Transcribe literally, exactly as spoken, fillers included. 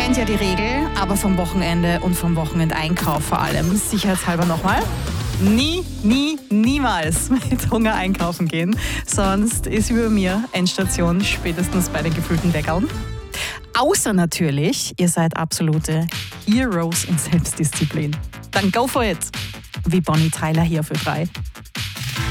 kennt ja die Regel, aber vom Wochenende und vom Wochenendeinkauf vor allem. Sicherheitshalber nochmal. Nie, nie, niemals mit Hunger einkaufen gehen. Sonst ist wie bei mir Endstation spätestens bei den gefüllten Deckeln. Außer natürlich, ihr seid absolute Heroes in Selbstdisziplin. Dann go for it! Wie Bonnie Tyler hier für frei.